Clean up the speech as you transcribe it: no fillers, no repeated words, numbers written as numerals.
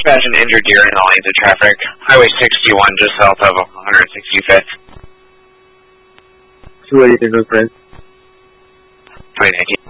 dispatch an injured deer in the lanes of traffic. Highway 61, just south of 165th. 280 North Branch. 2019.